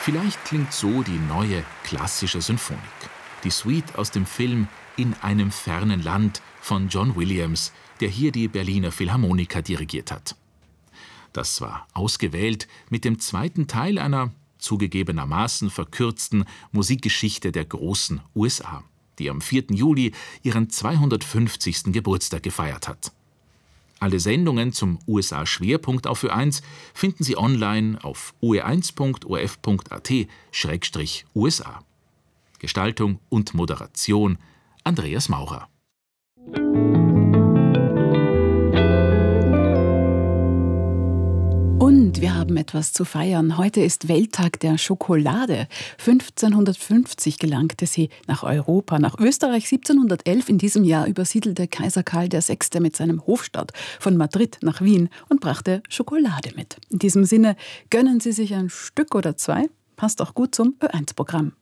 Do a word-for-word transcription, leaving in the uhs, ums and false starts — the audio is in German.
Vielleicht klingt so die neue klassische Sinfonik. Die Suite aus dem Film »In einem fernen Land« von John Williams, der hier die Berliner Philharmoniker dirigiert hat. Das war ausgewählt mit dem zweiten Teil einer zugegebenermaßen verkürzten Musikgeschichte der großen U S A, die am vierten Juli ihren zweihundertfünfzigsten Geburtstag gefeiert hat. Alle Sendungen zum U S A-Schwerpunkt auf Ö eins finden Sie online auf u e eins punkt o r f punkt a t slash u s a. Gestaltung und Moderation Andreas Maurer. Und wir haben etwas zu feiern. Heute ist Welttag der Schokolade. fünfzehnhundertfünfzig gelangte sie nach Europa, nach Österreich. siebzehnhundertelf in diesem Jahr übersiedelte Kaiser Karl der Sechste mit seinem Hofstaat von Madrid nach Wien und brachte Schokolade mit. In diesem Sinne gönnen Sie sich ein Stück oder zwei. Passt auch gut zum Ö eins Programm.